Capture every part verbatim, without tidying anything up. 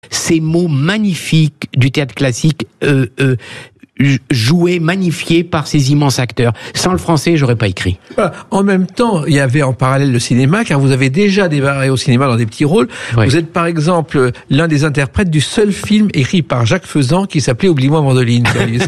ces mots magnifiques du théâtre classique euh, euh, joués, magnifiés par ces immenses acteurs. Sans le français, j'aurais pas écrit. En même temps, il y avait en parallèle le cinéma, car vous avez déjà démarré au cinéma dans des petits rôles. Oui. Vous êtes par exemple l'un des interprètes du seul film écrit par Jacques Faisan qui s'appelait Oublie-moi Mandoline.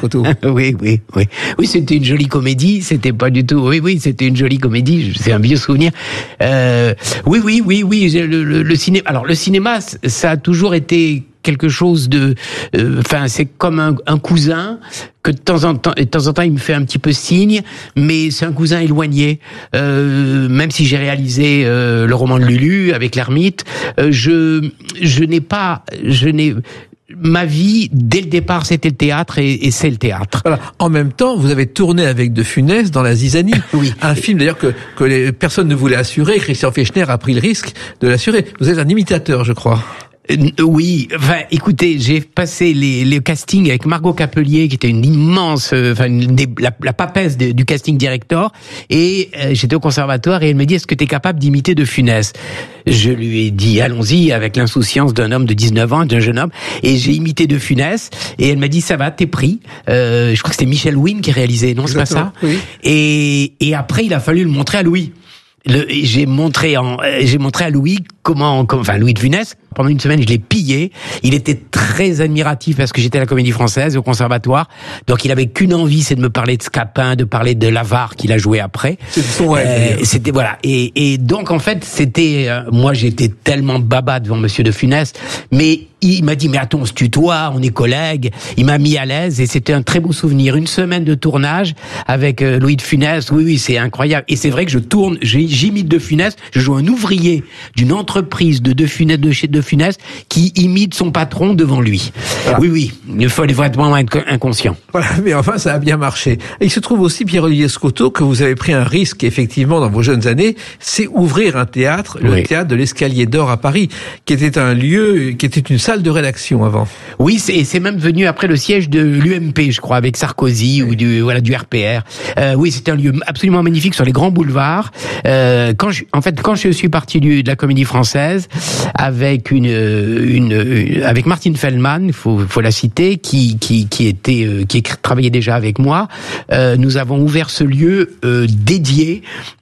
oui, oui, oui. Oui, c'était une jolie comédie. C'était pas du tout. Oui, oui, c'était une jolie comédie. C'est un vieux souvenir. Euh, oui, oui, oui, oui. Le, le, le cinéma. Alors, le cinéma, ça a toujours été quelque chose de, enfin, euh, c'est comme un, un cousin que de temps en temps, et de temps en temps, il me fait un petit peu signe, mais c'est un cousin éloigné. Euh, même si j'ai réalisé euh, le roman de Lulu avec l'ermite, euh, je, je n'ai pas, je n'ai ma vie, dès le départ, c'était le théâtre et, et c'est le théâtre. Voilà. En même temps, vous avez tourné avec De Funès dans La Zizanie. Oui. Un film d'ailleurs que, que les personnes ne voulaient assurer. Christian Fechner a pris le risque de l'assurer. Vous êtes un imitateur, je crois. Euh, oui, enfin, écoutez, j'ai passé les, les castings avec Margot Capelier, qui était une immense, euh, enfin, une des, la, la papesse de, du casting director, et euh, j'étais au conservatoire et elle me dit, est-ce que tu es capable d'imiter De Funès? Je lui ai dit, allons-y, avec l'insouciance d'un homme de dix-neuf ans, d'un jeune homme, et j'ai imité De Funès, et elle m'a dit, ça va, t'es pris. Euh, je crois que c'était Michel Wynne qui réalisait, non, c'est pas ça? Oui. Et, et après, il a fallu le montrer à Louis. Le, j'ai montré en, j'ai montré à Louis comment, comment, enfin Louis de Funès. Pendant une semaine, je l'ai pillé. Il était très admiratif parce que j'étais à la Comédie Française, au conservatoire. Donc, il avait qu'une envie, c'est de me parler de Scapin, de parler de L'Avare qu'il a joué après. C'est son rêve. Euh, c'était voilà. Et, et donc, en fait, c'était, euh, moi, j'étais tellement baba devant Monsieur de Funès, mais il m'a dit, mais attends, on se tutoie, on est collègues. Il m'a mis à l'aise et c'était un très beau souvenir. Une semaine de tournage avec euh, Louis de Funès. Oui, oui, c'est incroyable. Et c'est vrai que je tourne, j'imite De Funès. Je joue un ouvrier d'une entreprise de De Funès, de chez De Funès, qui imite son patron devant lui. Voilà. Oui, oui. Il fallait vraiment être inconscient. Voilà, mais enfin, ça a bien marché. Et il se trouve aussi, Pierre-Olivier Scotto, que vous avez pris un risque, effectivement, dans vos jeunes années, c'est ouvrir un théâtre, le oui. théâtre de l'Escalier d'Or à Paris, qui était un lieu, qui était une salle de rédaction avant. Oui, c'est, c'est même venu après le siège de l'U M P, je crois, avec Sarkozy oui. ou du, voilà, du R P R. Euh, oui, c'était un lieu absolument magnifique sur les grands boulevards. Euh, quand je, en fait, quand je suis parti du, de la Comédie Française, avec une, une, une avec Martine Feldman, il faut, faut la citer, qui, qui, qui était, qui travaillait déjà avec moi, euh, nous avons ouvert ce lieu euh, dédié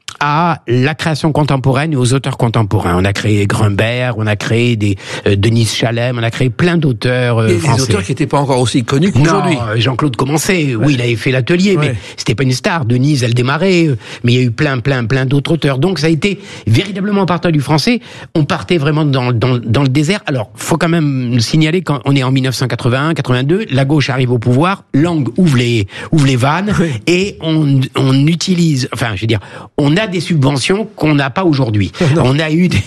à la création contemporaine et aux auteurs contemporains. On a créé Grumbert, on a créé des euh, Denise Chalem, on a créé plein d'auteurs euh, et français. Des auteurs qui n'étaient pas encore aussi connus qu'aujourd'hui. Non, Jean-Claude Commençait, ouais. oui, il avait fait l'atelier, ouais. mais c'était pas une star. Denise, elle démarrait, mais il y a eu plein, plein, plein d'autres auteurs. Donc ça a été véritablement partant du français. On partait vraiment dans, dans, dans le désert. Alors, faut quand même signaler qu'on est en dix-neuf cent quatre-vingt-un, quatre-vingt-deux, la gauche arrive au pouvoir, Lang ouvre les, ouvre les vannes, oui. et on, on utilise, enfin, je veux dire, on a des subventions qu'on n'a pas aujourd'hui. Non. On a eu des...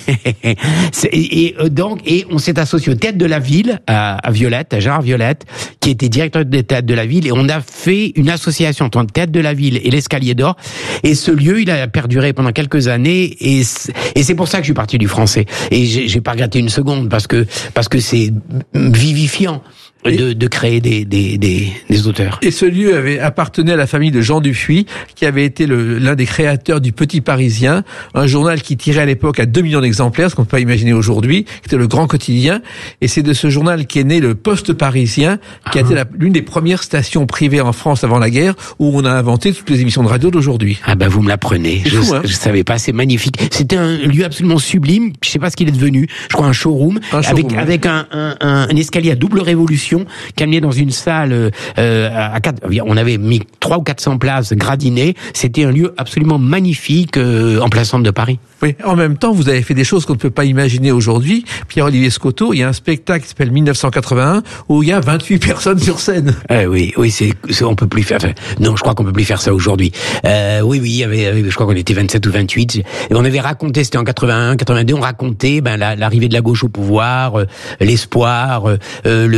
et donc et on s'est associé au théâtre de la ville à, à Violette, à Gérard Violette, qui était directeur du théâtre de la ville, et on a fait une association entre le théâtre de la ville et l'Escalier d'Or. Et ce lieu, il a perduré pendant quelques années, et c'est, et c'est pour ça que je suis parti du français. Et j'ai, j'ai pas regretté une seconde parce que parce que c'est vivifiant. De, de créer des, des, des, des auteurs. Et ce lieu avait appartenu à la famille de Jean Dufuy, qui avait été le, l'un des créateurs du Petit Parisien, un journal qui tirait à l'époque à deux millions d'exemplaires, ce qu'on ne peut pas imaginer aujourd'hui, qui était le Grand Quotidien. Et c'est de ce journal qu'est né le Poste Parisien, qui ah. a été la, l'une des premières stations privées en France avant la guerre, où on a inventé toutes les émissions de radio d'aujourd'hui. Ah ben vous me l'apprenez. Je, fou, hein. je savais pas, c'est magnifique. C'était un lieu absolument sublime. Je sais pas ce qu'il est devenu. Je crois un showroom, un showroom avec, ouais. avec un, un, un, un escalier à double révolution, qui amenait dans une salle euh, à quatre, on avait mis trois ou quatre cents places gradinées. C'était un lieu absolument magnifique euh, en plein centre de Paris. Oui. En même temps, vous avez fait des choses qu'on ne peut pas imaginer aujourd'hui. Pierre-Olivier Scotto, il y a un spectacle qui s'appelle dix-neuf cent quatre-vingt-un où il y a vingt-huit personnes sur scène. Euh, oui, oui, c'est, c'est on peut plus faire. Enfin, non, je crois qu'on peut plus faire ça aujourd'hui. Euh, oui, oui, il y avait, je crois qu'on était vingt-sept ou vingt-huit. Et on avait raconté, c'était en quatre-vingt-un, quatre-vingt-deux, on racontait ben la, l'arrivée de la gauche au pouvoir, euh, l'espoir, euh, le, le, le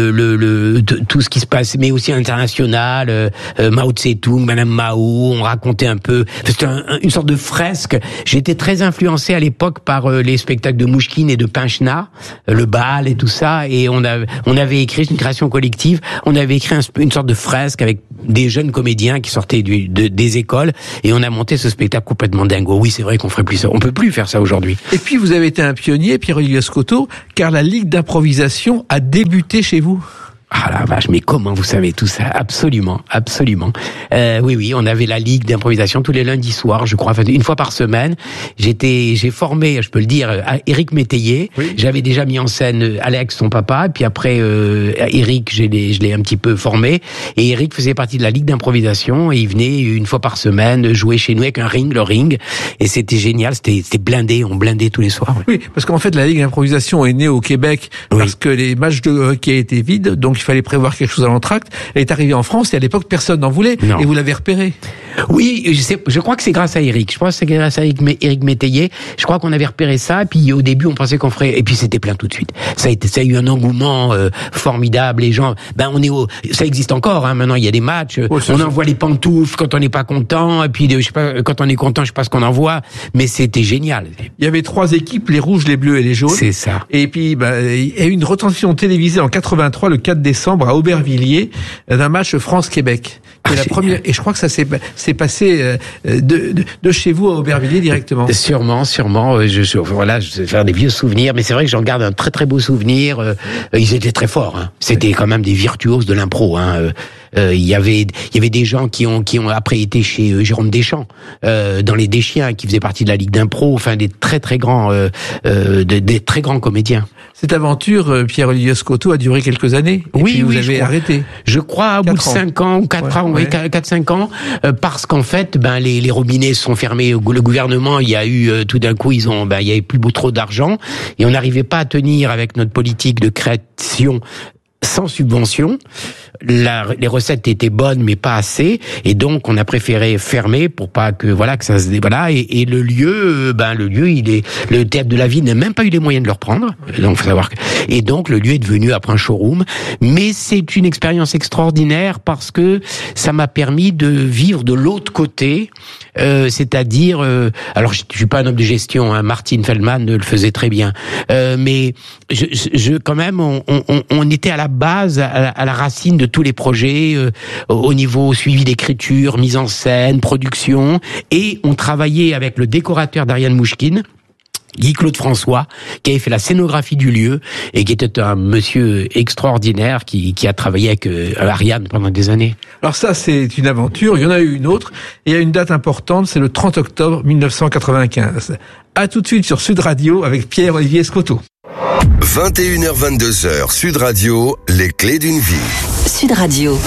le de, tout ce qui se passe, mais aussi international. Euh, euh, Mao Tse-tung, Madame Mao, on racontait un peu. C'était un, un, une sorte de fresque. J'étais très influencé à l'époque par euh, les spectacles de Mouchkine et de Pinchna, euh, le bal et tout ça. Et on avait on avait écrit une création collective. On avait écrit un, une sorte de fresque avec des jeunes comédiens qui sortaient du, de, des écoles, et on a monté ce spectacle complètement dingo. Oui, c'est vrai qu'on ferait plus ça. On peut plus faire ça aujourd'hui. Et puis vous avez été un pionnier, Pierre-Olivier Scotto, car la Ligue d'improvisation a débuté chez vous. Ah la vache, mais comment vous savez tout ça? Absolument, absolument. Euh, oui, oui, on avait la ligue d'improvisation tous les lundis soirs, je crois, enfin, une fois par semaine. J'étais, j'ai formé, je peux le dire, Éric Métayer. Oui. J'avais déjà mis en scène Alex, son papa, et puis après euh, Éric, je l'ai, je l'ai un petit peu formé. Et Éric faisait partie de la ligue d'improvisation, et il venait une fois par semaine jouer chez nous avec un ring, le ring, et c'était génial. C'était, c'était blindé, on blindait tous les soirs. Oui, parce qu'en fait, la ligue d'improvisation est née au Québec oui. parce que les matchs de hockey étaient vides, donc il fallait prévoir quelque chose à l'entracte. Elle est arrivée en France et à l'époque personne n'en voulait. Non. Et vous l'avez repérée. Oui, je, sais, je crois que c'est grâce à Éric. Je pense que c'est grâce à Éric Métayer. Je crois qu'on avait repéré ça. Et puis au début, on pensait qu'on ferait. Et puis c'était plein tout de suite. Ça a été, ça a eu un engouement euh, formidable. Les gens, ben on est au. Ça existe encore. Hein, maintenant, il y a des matchs. Oh, on envoie les pantoufles quand on n'est pas content. Et puis je sais pas, quand on est content, je sais pas ce qu'on envoie. Mais c'était génial. Il y avait trois équipes, les rouges, les bleus et les jaunes. C'est ça. Et puis ben, il y a eu une retransmission télévisée en quatre-vingt-trois, le quatre décembre, à Aubervilliers, d'un match France-Québec. C'est ah, la première, et je crois que ça s'est, s'est passé de, de, de chez vous à Aubervilliers directement. Sûrement, sûrement. Je, je, voilà, je vais faire des vieux souvenirs, mais c'est vrai que j'en garde un très très beau souvenir. Euh, ils étaient très forts. Hein. C'était quand même des virtuoses de l'impro. Hein. Euh, euh, il y avait, il y avait des gens qui ont, qui ont après été chez euh, Jérôme Deschamps, euh, dans les Deschiens, qui faisaient partie de la Ligue d'impro. Enfin, des très très grands, euh, euh, des, des très grands comédiens. Cette aventure, Pierre-Olivier Scotto, a duré quelques années. Et oui, puis vous oui, avez je arrêté. Je crois au bout de cinq ans ou quatre ouais, ans, ouais. oui, quatre cinq ans, euh, parce qu'en fait, ben les, les robinets sont fermés. Le gouvernement, il y a eu euh, tout d'un coup, ils ont, ben il y avait plus trop d'argent et on n'arrivait pas à tenir avec notre politique de création sans subvention. La, les recettes étaient bonnes mais pas assez, et donc on a préféré fermer pour pas que voilà que ça se voilà et, et le lieu ben le lieu il est le théâtre de la ville n'a même pas eu les moyens de le reprendre, donc faut savoir que, et donc le lieu est devenu après un showroom, mais c'est une expérience extraordinaire parce que ça m'a permis de vivre de l'autre côté, euh, c'est-à-dire euh, alors je, je suis pas un homme de gestion, hein, Martin Feldman le faisait très bien, euh, mais je, je quand même on, on, on était à la base à la, à la racine de tous les projets euh, au niveau suivi d'écriture, mise en scène, production, et on travaillait avec le décorateur d'Ariane Mouchkine, Guy-Claude François, qui avait fait la scénographie du lieu et qui était un monsieur extraordinaire qui, qui a travaillé avec euh, Ariane pendant des années. Alors ça, c'est une aventure. Il y en a eu une autre. Et il y a une date importante, c'est le trente octobre mille neuf cent quatre-vingt-quinze. À tout de suite sur Sud Radio avec Pierre-Olivier Scotto. vingt et une heures vingt-deux heures, Sud Radio, les clés d'une vie. Sud Radio.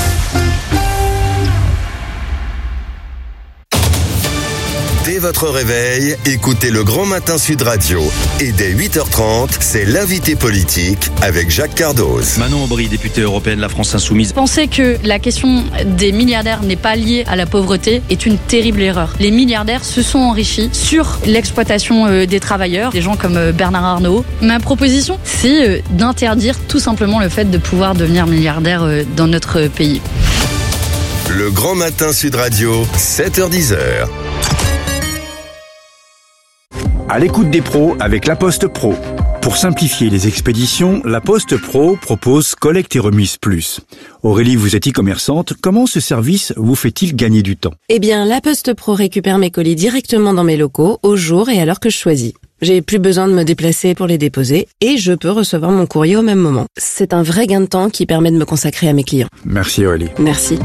Dès votre réveil, écoutez le Grand Matin Sud Radio. Et dès huit heures trente, c'est l'invité politique avec Jacques Cardoz. Manon Aubry, députée européenne, la France Insoumise. Penser que la question des milliardaires n'est pas liée à la pauvreté est une terrible erreur. Les milliardaires se sont enrichis sur l'exploitation des travailleurs, des gens comme Bernard Arnault. Ma proposition, c'est d'interdire tout simplement le fait de pouvoir devenir milliardaire dans notre pays. Le Grand Matin Sud Radio, sept heures dix. À l'écoute des pros avec La Poste Pro. Pour simplifier les expéditions, La Poste Pro propose collecte et remise plus. Aurélie, vous êtes e-commerçante. Comment ce service vous fait-il gagner du temps? Eh bien, La Poste Pro récupère mes colis directement dans mes locaux, au jour et à l'heure que je choisis. J'ai plus besoin de me déplacer pour les déposer et je peux recevoir mon courrier au même moment. C'est un vrai gain de temps qui permet de me consacrer à mes clients. Merci Aurélie. Merci.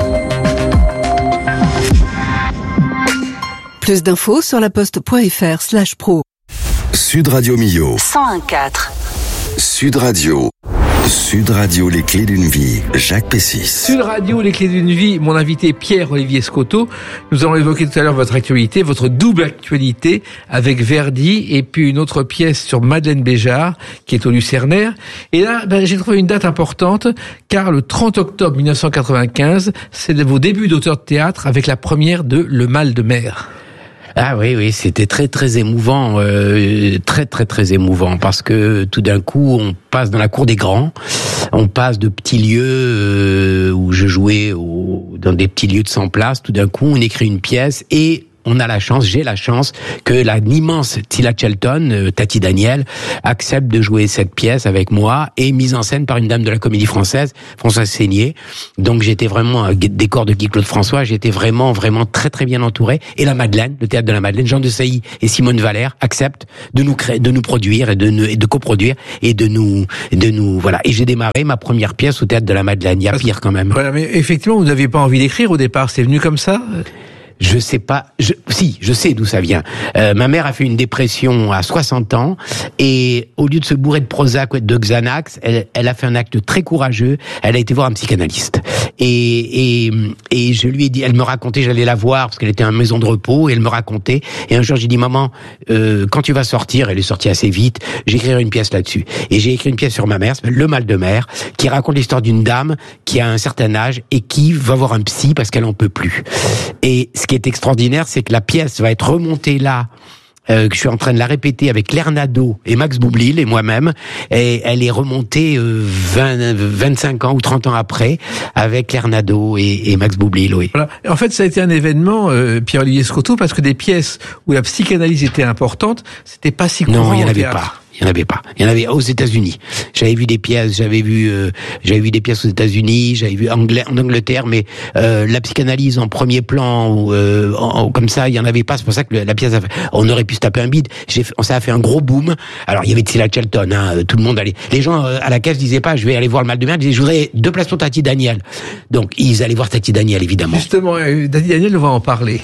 Plus d'infos sur laposte.fr slash pro. Sud Radio Millau. cent un virgule quatre. Sud Radio. Sud Radio, les clés d'une vie. Jacques Pessis. Sud Radio, les clés d'une vie. Mon invité Pierre-Olivier Scotto. Nous allons évoquer tout à l'heure votre actualité, votre double actualité avec Verdi et puis une autre pièce sur Madeleine Béjart qui est au Lucernaire. Et là, ben, j'ai trouvé une date importante car le trente octobre mille neuf cent quatre-vingt-quinze, c'est vos débuts d'auteur de théâtre avec la première de Le Mal de mer. Ah oui, oui, c'était très très émouvant, euh, très très très émouvant, parce que tout d'un coup on passe dans la cour des grands, On passe de petits lieux euh, où je jouais au, dans des petits lieux de cent places, tout d'un coup on écrit une pièce et on a la chance, j'ai la chance que la immense Tila Shelton, euh, Tati Daniel, accepte de jouer cette pièce avec moi et mise en scène par une dame de la Comédie Française, Françoise Seigné. Donc j'étais vraiment un décor de Guy Claude François, j'étais vraiment vraiment très très bien entouré. Et la Madeleine, le théâtre de la Madeleine, Jean de Sailly et Simone Valère acceptent de nous créer, de nous produire et de nous, et de coproduire et de nous de nous voilà. Et j'ai démarré ma première pièce au théâtre de la Madeleine. Il y a pire quand même. Voilà, mais effectivement, vous n'aviez pas envie d'écrire au départ, c'est venu comme ça? Je sais pas. Je, si, je sais d'où ça vient. Euh, ma mère a fait une dépression à soixante ans et au lieu de se bourrer de Prozac ou de Xanax, elle, elle a fait un acte très courageux. Elle a été voir un psychanalyste. Et, et, et je lui ai dit, elle me racontait, j'allais la voir parce qu'elle était en maison de repos et elle me racontait. Et un jour, j'ai dit, maman, euh, quand tu vas sortir, elle est sortie assez vite, j'écrirai une pièce là-dessus. Et j'ai écrit une pièce sur ma mère, s'appelle Le mal de mer, qui raconte l'histoire d'une dame qui a un certain âge et qui va voir un psy parce qu'elle en peut plus. Et ce qui est extraordinaire, c'est que la pièce va être remontée là, euh, que je suis en train de la répéter avec Claire Nadeau et Max Boublil et moi-même, et elle est remontée euh, vingt, vingt-cinq ans ou trente ans après, avec Claire Nadeau et, et Max Boublil, oui. Voilà. En fait, ça a été un événement, euh, Pierre-Olivier Scotto, parce que des pièces où la psychanalyse était importante, c'était pas si courant. Non, il n'y en au avait théâtre. pas. Il y en avait pas. Il y en avait aux États-Unis. J'avais vu des pièces, j'avais vu, euh, j'avais vu des pièces aux États-Unis, j'avais vu anglais, en Angleterre, mais euh, la psychanalyse en premier plan, ou, euh, en, comme ça, il y en avait pas. C'est pour ça que la pièce, a fait, on aurait pu se taper un bide. J'ai, fait, ça a fait un gros boom. Alors il y avait Tila Shelton, hein, tout le monde allait. Les gens euh, à la caisse disaient pas, je vais aller voir Le mal de mer. Ils disaient, je voudrais deux places pour Tati Daniel. Donc ils allaient voir Tati Daniel, évidemment. Justement, euh, Tati Daniel, on va en parler.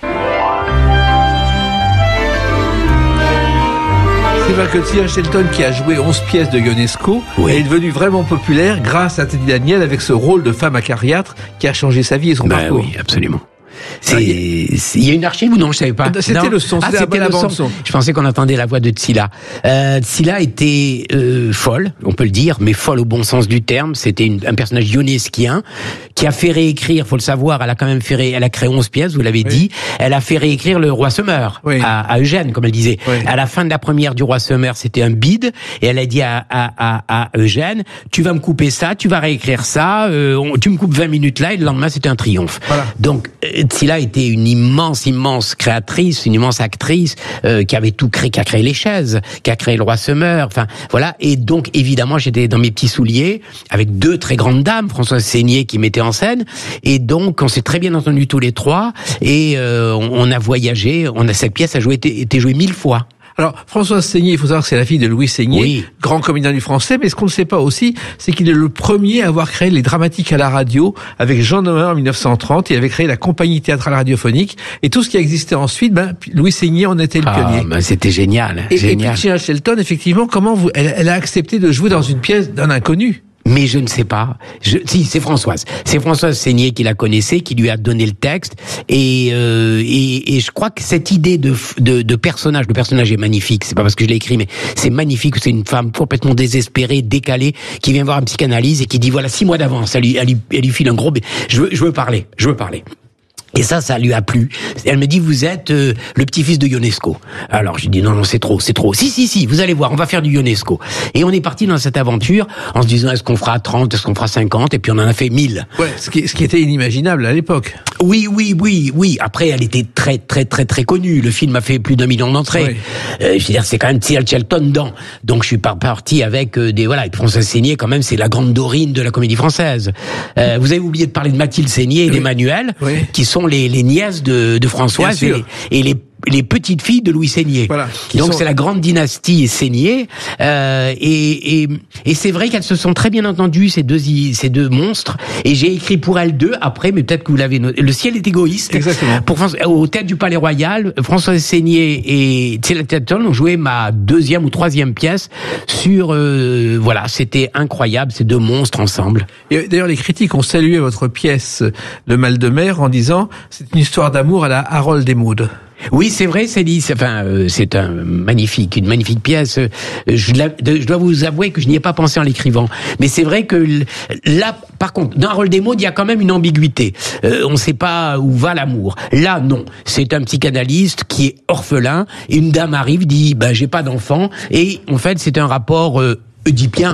C'est vrai que Tila Shelton, qui a joué onze pièces de Ionesco, oui. est devenue vraiment populaire grâce à Tati Daniel avec ce rôle de femme acariâtre qui a changé sa vie et son ben parcours. Oui, absolument. C'est, il y a une archive ou non? Je savais pas. C'était non le son. Ah, c'était c'était la le bande son. son. Je pensais qu'on entendait la voix de Tila. Euh, Tila était euh, folle, on peut le dire, mais folle au bon sens du terme. C'était une, un personnage ionesquien qui a fait réécrire, faut le savoir, elle a quand même fait, ré, elle a créé onze pièces, vous l'avez oui. dit. Elle a fait réécrire Le Roi Semeur oui. à, à Eugène, comme elle disait. Oui. À la fin de la première du Roi Semeur, c'était un bide, et elle a dit à, à, à, à Eugène, tu vas me couper ça, tu vas réécrire ça, euh, on, tu me coupes vingt minutes là, et le lendemain c'était un triomphe. Voilà. Donc euh, Tila était une immense, immense créatrice, une immense actrice euh, qui avait tout créé, qui a créé les chaises, qui a créé Le Roi Semeur, enfin voilà. Et donc évidemment j'étais dans mes petits souliers avec deux très grandes dames, Françoise Seigné qui mettait en scène, et donc on s'est très bien entendus tous les trois, et euh, on, on a voyagé. On a cette pièce a joué, été, été jouée mille fois. Alors, Françoise Seigné, il faut savoir que c'est la fille de Louis Seigné, oui. grand comédien du français, mais ce qu'on ne sait pas aussi, c'est qu'il est le premier à avoir créé les dramatiques à la radio avec Jean Noël en mille neuf cent trente, et avait créé la compagnie théâtrale radiophonique, et tout ce qui a existé ensuite, ben, Louis Seigné en était le ah, pionnier. Ben, c'était génial. Et, génial. et puis Tila Shelton, effectivement, comment vous, elle, elle a accepté de jouer dans une pièce d'un inconnu? Mais je ne sais pas. Je, si, c'est Françoise. C'est Françoise Seigné qui la connaissait, qui lui a donné le texte. Et, euh, et, et je crois que cette idée de, de, de personnage, le personnage est magnifique. C'est pas parce que je l'ai écrit, mais c'est magnifique. C'est une femme complètement désespérée, décalée, qui vient voir un psychanalyse et qui dit voilà, six mois d'avance, elle lui, elle lui, elle lui file un gros. Je veux, je veux parler. Je veux parler. Et ça, ça lui a plu. Elle me dit, vous êtes euh, le petit-fils de Ionesco. Alors, j'ai dit, non, non, c'est trop, c'est trop. Si, si, si, vous allez voir, on va faire du Ionesco. Et on est parti dans cette aventure en se disant, est-ce qu'on fera trente, est-ce qu'on fera cinquante, et puis on en a fait mille. Ouais, ce qui, ce qui était inimaginable à l'époque. Oui, oui, oui, oui. Après, elle était très, très, très, très connue. Le film a fait plus d'un million d'entrées. Oui. Euh, je veux dire, c'est quand même Tila Shelton dedans. Donc, je suis parti avec euh, des, voilà, et Françoise Seigné, quand même, c'est la grande Dorine de la comédie française. Euh, vous avez oublié de parler de Mathilde Seigné et oui. d'Emmanuel, oui. qui sont les, les nièces de, de Françoise et, et les les petites filles de Louis Seigné. Voilà, donc sont... c'est la grande dynastie Seigné, euh, et, et, et c'est vrai qu'elles se sont très bien entendues, ces deux, ces deux monstres, et j'ai écrit pour elles deux après, mais peut-être que vous l'avez noté. Le ciel est égoïste. Exactement. Pour, au théâtre du Palais Royal, Françoise Seigné et Tila Shelton ont joué ma deuxième ou troisième pièce sur, euh, voilà, c'était incroyable, ces deux monstres ensemble. Et d'ailleurs, les critiques ont salué votre pièce Le Mal de mer en disant c'est une histoire d'amour à la Harold et Maude. Oui, c'est vrai, c'est dit. Enfin, euh, c'est un magnifique, une magnifique pièce. Je, la, de, je dois vous avouer que je n'y ai pas pensé en l'écrivant, mais c'est vrai que là, par contre, dans Harold et Maude, il y a quand même une ambiguïté. Euh, on ne sait pas où va l'amour. Là, non. C'est un psychanalyste qui est orphelin. Et une dame arrive, dit, ben, j'ai pas d'enfant. Et en fait, c'est un rapport euh, oedipien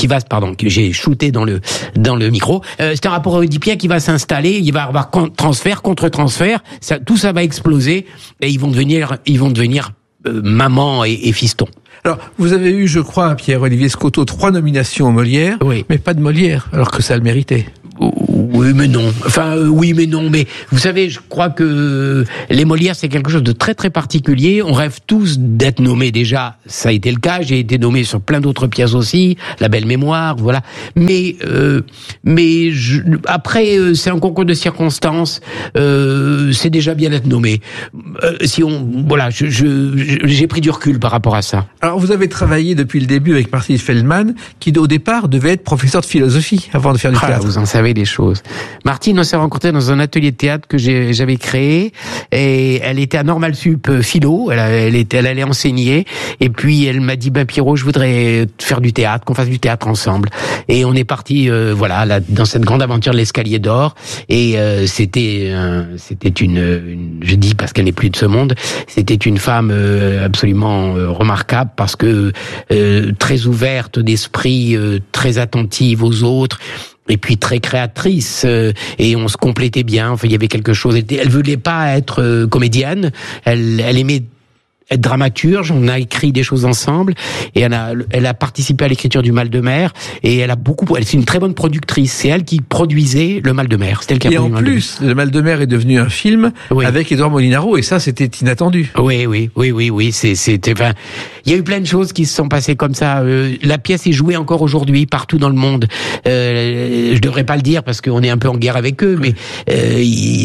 qui va, pardon, que j'ai shooté dans le dans le micro. Euh, c'est un rapport oedipien qui va s'installer. Il va y avoir con- transfert contre transfert. Ça, tout ça va exploser et ils vont devenir, ils vont devenir euh, maman et, et fiston. Alors, vous avez eu, je crois, Pierre-Olivier Scotto, trois nominations aux Molières, oui. mais pas de Molière, alors que ça le méritait. Oui, mais non. Enfin, euh, oui, mais non. Mais vous savez, je crois que les Molières, c'est quelque chose de très, très particulier. On rêve tous d'être nommés déjà. Ça a été le cas. J'ai été nommé sur plein d'autres pièces aussi. La Belle Mémoire, voilà. Mais, euh, mais je, après, euh, c'est un concours de circonstances. Euh, c'est déjà bien d'être nommé. Euh, si on, voilà, je, je, j'ai pris du recul par rapport à ça. Alors, vous avez travaillé depuis le début avec Martin Feldman, qui au départ devait être professeur de philosophie avant de faire du Ah, théâtre. vous en savez des choses. Martine, on s'est rencontrés dans un atelier de théâtre que j'ai, j'avais créé, et elle était à Normal Sup philo, elle, elle était, elle allait enseigner, et puis elle m'a dit, ben Pierrot, je voudrais faire du théâtre, qu'on fasse du théâtre ensemble. Et on est parti, euh, voilà, là, dans cette grande aventure de l'escalier d'or, et euh, c'était, euh, c'était une, une, je dis parce qu'elle n'est plus de ce monde, c'était une femme euh, absolument euh, remarquable parce que euh, très ouverte d'esprit, euh, très attentive aux autres. Et puis très créatrice, euh, et on se complétait bien. Enfin, il y avait quelque chose. Elle voulait pas être euh, comédienne. Elle, elle aimait être dramaturge. On a écrit des choses ensemble, et elle a, elle a participé à l'écriture du Mal de Mer. Et elle a beaucoup. Elle c'est une très bonne productrice. C'est elle qui produisait le Mal de Mer. C'est elle qui a Et en produit plus, le Mal de Mer est devenu un film oui. avec Édouard Molinaro, et ça, c'était inattendu. Oui, oui, oui, oui, oui. C'est, c'était. Enfin, il y a eu plein de choses qui se sont passées comme ça. Euh, la pièce est jouée encore aujourd'hui partout dans le monde. Euh, je devrais pas le dire parce qu'on est un peu en guerre avec eux, mais euh,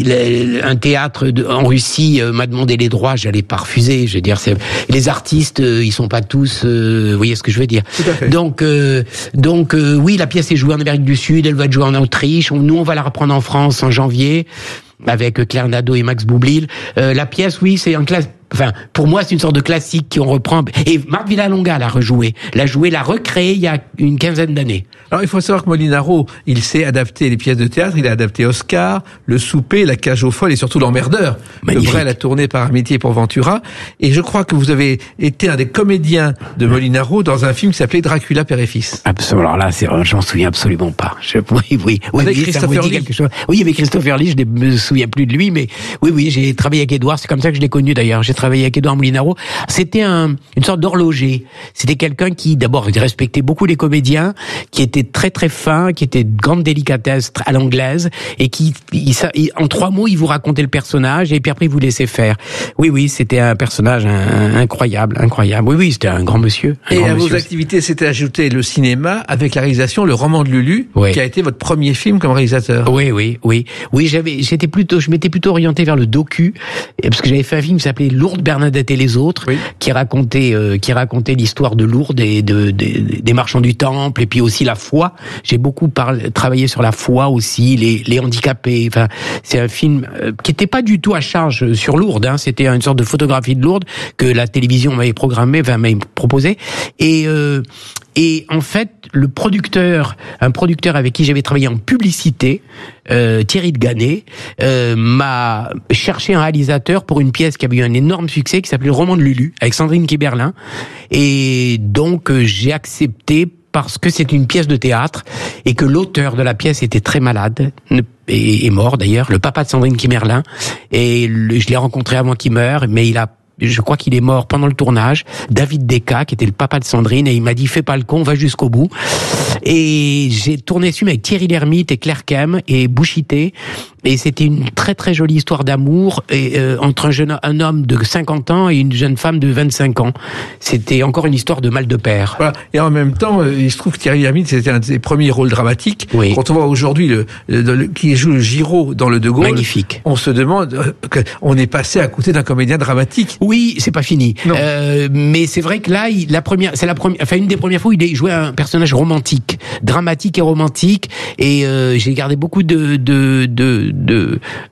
il, un théâtre de, en Russie euh, m'a demandé les droits. J'allais pas refuser. Je veux dire, c'est, les artistes, euh, ils sont pas tous. Euh, vous voyez ce que je veux dire. Tout à fait. Donc, euh, donc, euh, oui, la pièce est jouée en Amérique du Sud. Elle va être jouée en Autriche. On, nous, on va la reprendre en France en janvier avec Claire Nadeau et Max Boublil. Euh, la pièce, oui, c'est un classe. Enfin, pour moi, c'est une sorte de classique qu'on reprend. Et Marc Villalonga l'a rejoué, l'a joué, l'a recréé il y a une quinzaine d'années. Alors, il faut savoir que Molinaro, il sait adapter les pièces de théâtre. Il a adapté Oscar, Le Souper, La Cage aux Folles et surtout L'Emmerdeur. Magnifique. Le Brel a tourné par Amitié pour Ventura. Et je crois que vous avez été un des comédiens de Molinaro dans un film qui s'appelait Dracula, Père et Fils. Absolument. Alors là, c'est, j'en souviens absolument pas. Je, oui, oui, oui. Avec oui, ça me Christopher dit Lee. quelque chose. Oui, avec Christopher Lee, je ne me souviens plus de lui, mais oui, oui, j'ai travaillé avec Édouard. C'est comme ça que je l'ai connu d'ailleurs. J'ai travaillé avec Édouard Molinaro. C'était un, une sorte d'horloger. C'était quelqu'un qui, d'abord, respectait beaucoup les comédiens, qui était très très fin, qui était de grande délicatesse à l'anglaise, et qui, il, il, en trois mots, il vous racontait le personnage, et puis après, il vous laissait faire. Oui, oui, c'était un personnage un, un, incroyable, incroyable. Oui, oui, c'était un grand monsieur. Un et grand à monsieur vos activités, s'était ajouté le cinéma avec la réalisation Le Roman de Lulu, oui. qui a été votre premier film comme réalisateur. Oui, oui, oui. Oui, j'avais, j'étais plutôt, je m'étais plutôt orienté vers le docu, parce que j'avais fait un film qui s'appelait Lourdes, Bernadette et les autres, oui. qui racontait, euh, qui racontait l'histoire de Lourdes et de, de, des marchands du temple, et puis aussi la foi. J'ai beaucoup parlé, travaillé sur la foi aussi, les, les handicapés. Enfin, c'est un film euh, qui était pas du tout à charge sur Lourdes, hein. C'était une sorte de photographie de Lourdes que la télévision m'avait programmé, enfin, m'avait proposé. Et, euh, Et en fait, le producteur, un producteur avec qui j'avais travaillé en publicité, euh, Thierry de Gannet, euh, m'a cherché un réalisateur pour une pièce qui avait eu un énorme succès, qui s'appelait Le Roman de Lulu, avec Sandrine Kiberlin. Et donc, euh, j'ai accepté parce que c'est une pièce de théâtre et que l'auteur de la pièce était très malade et est mort d'ailleurs, le papa de Sandrine Kiberlin. Et le, je l'ai rencontré avant qu'il meure, mais il a je crois qu'il est mort pendant le tournage, David Descas, qui était le papa de Sandrine, et il m'a dit, fais pas le con, va jusqu'au bout. Et j'ai tourné ce film avec Thierry Lhermitte et Claire Kem et Bouchité, et c'était une très très jolie histoire d'amour et, euh, entre un jeune un homme de cinquante ans et une jeune femme de vingt-cinq ans. C'était encore une histoire de mal de père. Voilà. Et en même temps, euh, il se trouve que Thierry Lhermitte, c'était un de ses premiers rôles dramatiques. Oui. Quand on voit aujourd'hui le, le, le, qui joue le Giraud dans le De Gaulle, magnifique. On se demande euh, qu'on est passé à côté d'un comédien dramatique. Oui, c'est pas fini. Euh, mais c'est vrai que là, il, la première, c'est la première, enfin une des premières fois où il jouait un personnage romantique, dramatique et romantique. Et euh, j'ai gardé beaucoup de de de, de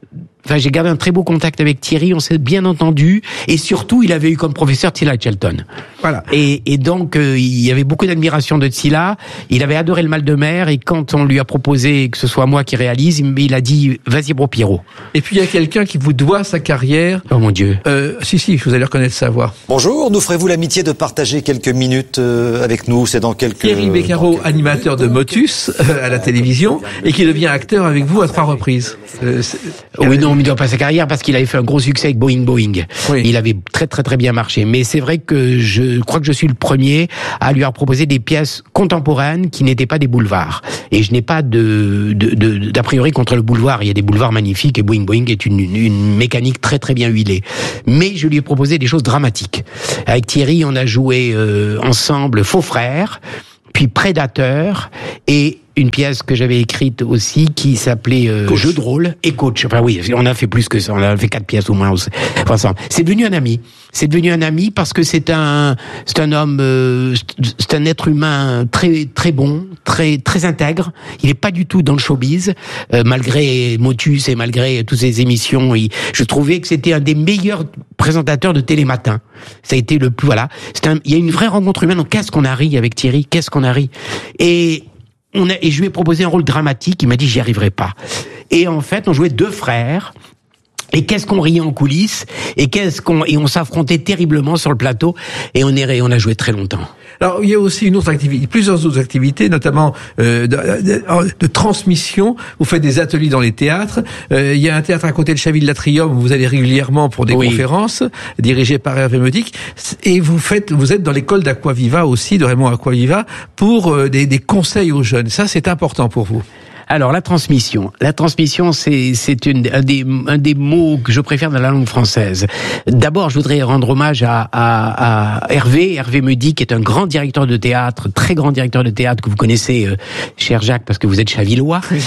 enfin, j'ai gardé un très beau contact avec Thierry, on s'est bien entendu, et surtout, il avait eu comme professeur Tsila Shelton. Voilà. Et, et donc, euh, il y avait beaucoup d'admiration de Tsila, il avait adoré le mal de mer, et quand on lui a proposé que ce soit moi qui réalise, il a dit, vas-y, bro, Pierrot. Et puis, il y a quelqu'un qui vous doit sa carrière. Oh mon Dieu. Euh, si, si, vous allez reconnaître sa voix. Bonjour, nous ferez-vous l'amitié de partager quelques minutes euh, avec nous, c'est dans quelques... Thierry Beccaro, quelques... animateur de Motus euh, à la télévision, et qui devient acteur avec vous à trois reprises. Euh, oui, non, on ne doit pas sa carrière parce qu'il avait fait un gros succès avec Boeing Boeing. Oui. Il avait très très très bien marché. Mais c'est vrai que je crois que je suis le premier à lui avoir proposé des pièces contemporaines qui n'étaient pas des boulevards. Et je n'ai pas de, de, de d'a priori contre le boulevard. Il y a des boulevards magnifiques et Boeing Boeing est une, une mécanique très très bien huilée. Mais je lui ai proposé des choses dramatiques. Avec Thierry, on a joué euh, ensemble Faux Frères, puis Prédateur et une pièce que j'avais écrite aussi qui s'appelait euh, Jeu de rôle et Coach. Enfin oui, on a fait plus que ça, on a fait quatre pièces au moins ensemble. C'est devenu un ami. C'est devenu un ami parce que c'est un c'est un homme euh, c'est un être humain très très bon, très très intègre. Il est pas du tout dans le showbiz euh, malgré Motus et malgré toutes ces émissions, il, je trouvais que c'était un des meilleurs présentateurs de Télématin. Ça a été le plus voilà, c'est un, il y a une vraie rencontre humaine. Donc qu'est-ce qu'on a ri avec Thierry, qu'est-ce qu'on a ri. Et On a, et je lui ai proposé un rôle dramatique, il m'a dit j'y arriverai pas. Et en fait, on jouait deux frères, et qu'est-ce qu'on riait en coulisses, et qu'est-ce qu'on, et on s'affrontait terriblement sur le plateau, et on est, on a joué très longtemps. Alors, il y a aussi une autre activité, plusieurs autres activités, notamment euh, de, de, de transmission. Vous faites des ateliers dans les théâtres. Euh, il y a un théâtre à côté de Chaville-l'Atrium où vous allez régulièrement pour des oui. conférences dirigées par Hervé Meudic. Et vous faites, vous êtes dans l'école d'Aquaviva aussi, de Raymond Aquaviva, pour euh, des, des conseils aux jeunes. Ça, c'est important pour vous. Alors la transmission, la transmission, c'est c'est une, un des un des mots que je préfère dans la langue française. D'abord, je voudrais rendre hommage à, à, à Hervé, Hervé Meudic, qui est un grand directeur de théâtre, très grand directeur de théâtre que vous connaissez, euh, cher Jacques, parce que vous êtes chavillois. Oui.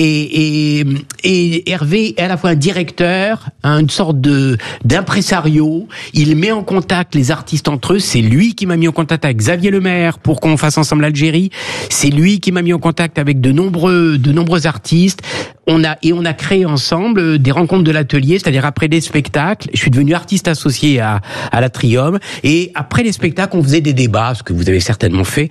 Et, et et Hervé est à la fois un directeur, une sorte de d'impresario. Il met en contact les artistes entre eux. C'est lui qui m'a mis en contact avec Xavier Lemaire pour qu'on fasse ensemble l'Algérie. C'est lui qui m'a mis en contact avec de nombreux de nombreux artistes. On a et on a créé ensemble des rencontres de l'atelier, c'est-à-dire après des spectacles. Je suis devenu artiste associé à à l'Atrium, et après les spectacles, on faisait des débats, ce que vous avez certainement fait,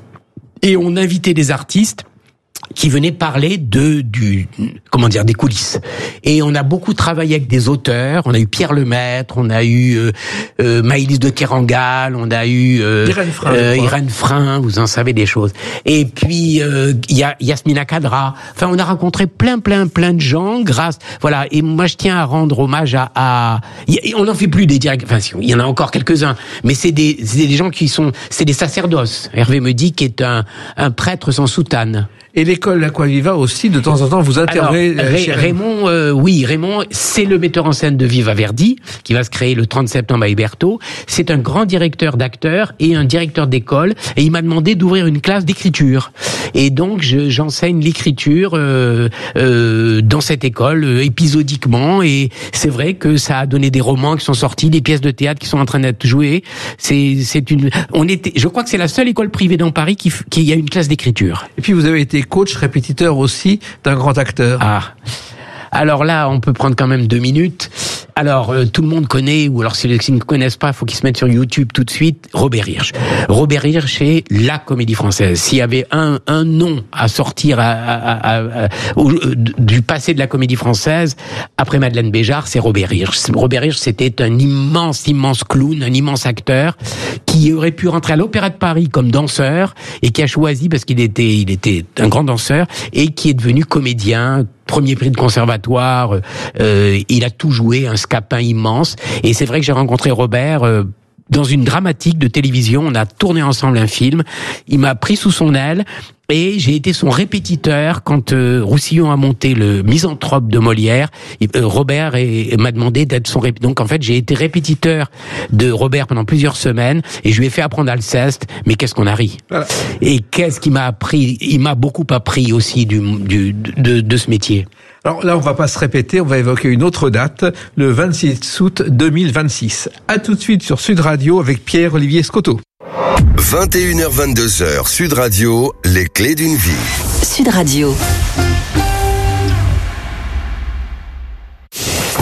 et on invitait des artistes qui venaient parler de du comment dire des coulisses. Et on a beaucoup travaillé avec des auteurs. On a eu Pierre Lemaître, on a eu euh, euh, Maëlys de Kerangal, on a eu euh, Irène Frein, euh, Irène Frein, vous en savez des choses. Et puis il euh, y a Yasmina Kadra. Enfin, on a rencontré plein plein plein de gens grâce voilà. Et moi je tiens à rendre hommage à, à... on n'en fait plus des directs. Enfin, il y en a encore quelques-uns, mais c'est des c'est des gens qui sont c'est des sacerdoces. Hervé Meudic est un un prêtre sans soutane. Et l'école Aquaviva aussi, de temps en temps, vous intervenez. Alors, Ray, Raymond, euh, oui, Raymond, c'est le metteur en scène de Viva Verdi, qui va se créer le trente septembre à Héberto. C'est un grand directeur d'acteurs et un directeur d'école, et il m'a demandé d'ouvrir une classe d'écriture. Et donc, je, j'enseigne l'écriture euh, euh, dans cette école euh, épisodiquement, et c'est vrai que ça a donné des romans qui sont sortis, des pièces de théâtre qui sont en train d'être jouées. C'est, c'est une, on était, je crois que c'est la seule école privée dans Paris qui, qui a une classe d'écriture. Et puis vous avez été coach répétiteur aussi d'un grand acteur. Ah. Alors là, on peut prendre quand même deux minutes. Alors, euh, tout le monde connaît, ou alors s'ils ne connaissent pas, il faut qu'ils se mettent sur YouTube tout de suite, Robert Hirsch. Robert Hirsch est la comédie française. S'il y avait un, un nom à sortir à, à, à, à, au, du passé de la comédie française, après Madeleine Béjart, c'est Robert Hirsch. Robert Hirsch, c'était un immense, immense clown, un immense acteur, qui aurait pu rentrer à l'Opéra de Paris comme danseur, et qui a choisi, parce qu'il était, il était un grand danseur, et qui est devenu comédien, premier prix de conservatoire, euh, il a tout joué, un scapin immense. Et c'est vrai que j'ai rencontré Robert euh, dans une dramatique de télévision. On a tourné ensemble un film. Il m'a pris sous son aile et j'ai été son répétiteur quand euh, Roussillon a monté le Misanthrope de Molière. Et, euh, Robert et, et m'a demandé d'être son répétiteur. Donc en fait, j'ai été répétiteur de Robert pendant plusieurs semaines et je lui ai fait apprendre Alceste. Mais qu'est-ce qu'on a ri. Voilà. Et qu'est-ce qu'il m'a appris. Il m'a beaucoup appris aussi du, du de, de ce métier. Alors là, on va pas se répéter, on va évoquer une autre date, le vingt-six août deux mille vingt-six. À tout de suite sur Sud Radio avec Pierre-Olivier Scotto. vingt et une heures vingt-deux heures, Sud Radio, les clés d'une vie. Sud Radio.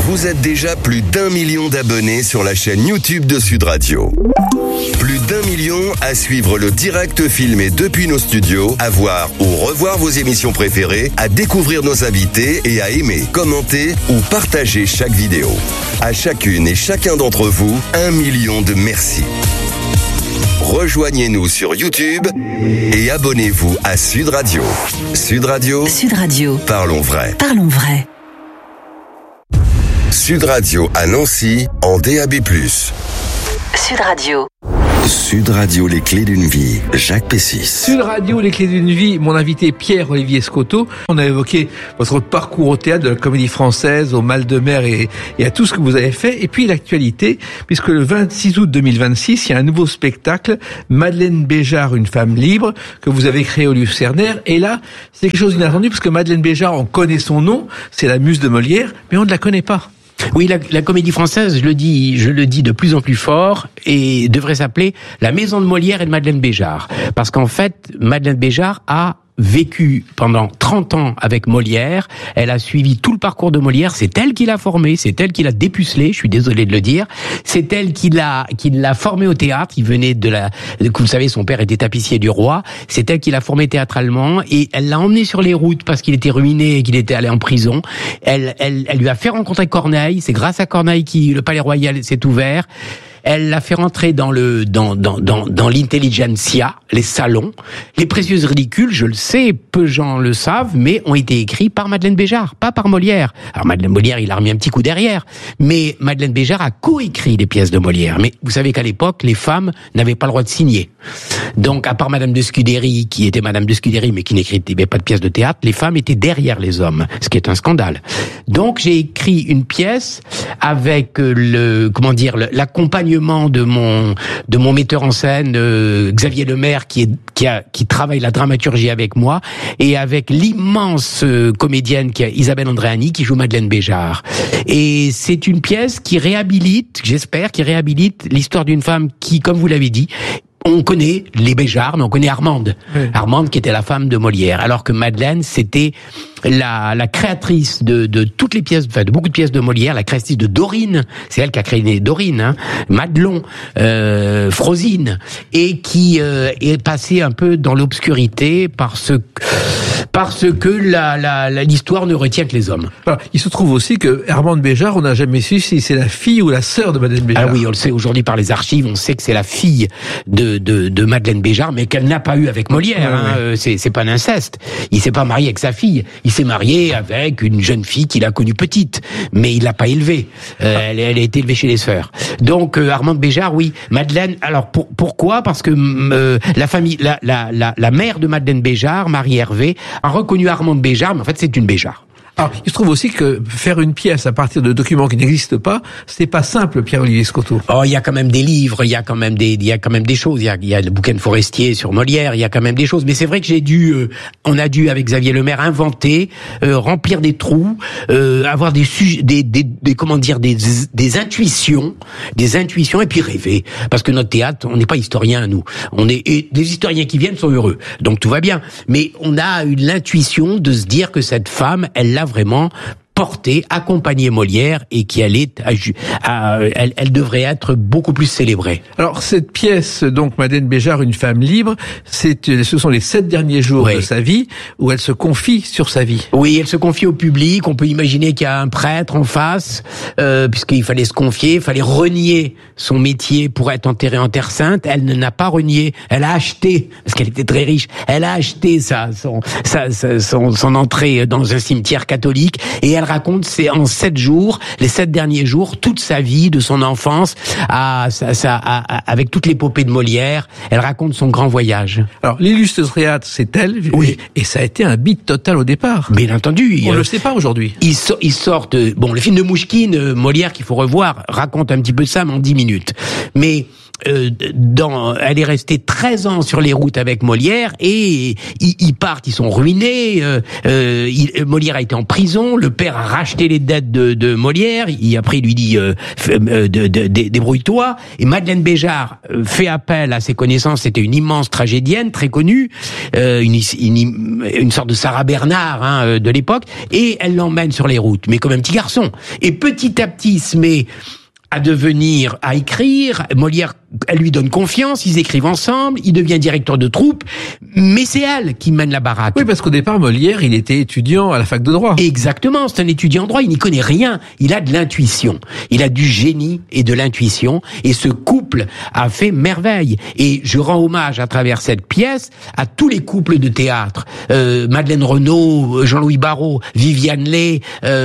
Vous êtes déjà plus d'un million d'abonnés sur la chaîne YouTube de Sud Radio. Plus d'un million à suivre le direct filmé depuis nos studios, à voir ou revoir vos émissions préférées, à découvrir nos invités et à aimer, commenter ou partager chaque vidéo. À chacune et chacun d'entre vous, un million de merci. Rejoignez-nous sur YouTube et abonnez-vous à Sud Radio. Sud Radio. Sud Radio. Parlons vrai. Parlons vrai. Sud Radio à Nancy en D A B plus. Sud Radio. Sud Radio, les clés d'une vie. Jacques Pessis. Sud Radio, les clés d'une vie. Mon invité Pierre-Olivier Scotto. On a évoqué votre parcours au théâtre, de la comédie française, au Mal de Mer et, et à tout ce que vous avez fait. Et puis l'actualité, puisque le vingt-six août deux mille vingt-six, il y a un nouveau spectacle, Madeleine Béjart, une femme libre, que vous avez créé au Lucernaire. Et là, c'est quelque chose d'inattendu, parce que Madeleine Béjart, on connaît son nom, c'est la muse de Molière, mais on ne la connaît pas. Oui, la, la comédie française, je le dis, je le dis de plus en plus fort, et devrait s'appeler La Maison de Molière et de Madeleine Béjart. Parce qu'en fait, Madeleine Béjart a vécu pendant trente ans avec Molière, elle a suivi tout le parcours de Molière, c'est elle qui l'a formé, c'est elle qui l'a dépucelé, je suis désolé de le dire, c'est elle qui l'a qui l'a formé au théâtre, il venait de la, vous le savez, son père était tapissier du roi, c'est elle qui l'a formé théâtralement, et elle l'a emmené sur les routes parce qu'il était ruiné et qu'il était allé en prison, elle, elle, elle lui a fait rencontrer Corneille, c'est grâce à Corneille que le palais royal s'est ouvert. Elle l'a fait rentrer dans le dans dans dans dans l'intelligentsia, les salons. Les Précieuses ridicules, je le sais, peu de gens le savent, mais ont été écrits par Madeleine Béjart, pas par Molière. Alors Madeleine Molière, il a remis un petit coup derrière, mais Madeleine Béjart a coécrit les pièces de Molière. Mais vous savez qu'à l'époque, les femmes n'avaient pas le droit de signer. Donc, à part Madame de Scudéry, qui était Madame de Scudéry, mais qui n'écrivait pas de pièces de théâtre, les femmes étaient derrière les hommes, ce qui est un scandale. Donc, j'ai écrit une pièce avec le comment dire l'accompagnement de mon de mon metteur en scène euh, Xavier Lemaire qui est qui a qui travaille la dramaturgie avec moi et avec l'immense euh, comédienne qui est Isabelle Andréani qui joue Madeleine Béjart. Et c'est une pièce qui réhabilite, j'espère, qui réhabilite l'histoire d'une femme qui, comme vous l'avez dit, on connaît les Béjart, mais on connaît Armande. Oui. Armande qui était la femme de Molière, alors que Madeleine, c'était la, la créatrice de, de toutes les pièces, enfin de beaucoup de pièces de Molière, la créatrice de Dorine, c'est elle qui a créé Dorine, hein, Madelon, euh, Frosine, et qui euh, est passée un peu dans l'obscurité parce que parce que la, la, la, l'histoire ne retient que les hommes. Alors, il se trouve aussi que Armande Béjart, on n'a jamais su si c'est la fille ou la sœur de Madeleine Béjart. Ah oui, on le sait aujourd'hui par les archives, on sait que c'est la fille de, de, de Madeleine Béjart, mais qu'elle n'a pas eu avec Molière. Ouais, hein. ouais. C'est, c'est pas un inceste. Il s'est pas marié avec sa fille. Il s'est marié avec une jeune fille qu'il a connue petite, mais il l'a pas élevée. Euh, ah. elle, elle a été élevée chez les sœurs. Donc euh, Armande Béjart, oui. Madeleine. Alors pour, pourquoi ? Parce que euh, la famille, la, la, la, la mère de Madeleine Béjart, Marie Hervé, a reconnu Armande Béjart, mais en fait c'est une Béjart. Alors, il se trouve aussi que faire une pièce à partir de documents qui n'existent pas, c'est pas simple, Pierre-Olivier Scotto. Oh, il y a quand même des livres, il y a quand même des, il y a quand même des choses. Il y a, il y a le bouquin de Forestier sur Molière, il y a quand même des choses. Mais c'est vrai que j'ai dû, euh, on a dû avec Xavier Lemaire inventer, euh, remplir des trous, euh, avoir des sujets, des, des, des, comment dire, des, des intuitions, des intuitions, et puis rêver. Parce que notre théâtre, on n'est pas historien, nous. On est, et les historiens qui viennent sont heureux. Donc tout va bien. Mais on a eu l'intuition de se dire que cette femme, elle l'a vraiment porter, accompagner Molière et qui allait, à, à, elle, elle devrait être beaucoup plus célébrée. Alors cette pièce, donc Madeleine Béjart, une femme libre, c'est, ce sont les sept derniers jours oui. de sa vie où elle se confie sur sa vie. Oui, elle se confie au public. On peut imaginer qu'il y a un prêtre en face, euh, puisqu'il fallait se confier, il fallait renier son métier pour être enterrée en Terre Sainte. Elle ne n'a pas renié. Elle a acheté, parce qu'elle était très riche, elle a acheté sa, son, sa, sa, son, son entrée dans un cimetière catholique et elle raconte, c'est en sept jours, les sept derniers jours, toute sa vie, de son enfance, à, à, à, à, avec toute l'épopée de Molière. Elle raconte son grand voyage. Alors, l'illustratriate, c'est elle, oui. et, et ça a été un beat total au départ. Bien entendu. On ne euh, le sait pas aujourd'hui. Ils, so, ils sortent, bon, le film de Mouchkine, euh, Molière, qu'il faut revoir, raconte un petit peu ça, mais en dix minutes. Mais euh, dans, elle est restée treize ans sur les routes avec Molière et ils, ils partent, ils sont ruinés. Euh, euh, il, Molière a été en prison, le père a racheté les dettes de, de Molière. Il après il lui dit euh, euh, de, de, de, débrouille-toi. Et Madeleine Béjart euh, fait appel à ses connaissances. C'était une immense tragédienne très connue, euh, une, une, une sorte de Sarah Bernard hein, de l'époque, et elle l'emmène sur les routes, mais comme un petit garçon. Et petit à petit, il se met à devenir, à écrire. Molière, elle lui donne confiance, ils écrivent ensemble, il devient directeur de troupe, mais c'est elle qui mène la baraque. Oui, parce qu'au départ, Molière, il était étudiant à la fac de droit. Exactement, c'est un étudiant en droit, il n'y connaît rien, il a de l'intuition, il a du génie et de l'intuition, et ce couple a fait merveille. Et je rends hommage à travers cette pièce à tous les couples de théâtre, euh, Madeleine Renaud, Jean-Louis Barrault, Viviane Leigh,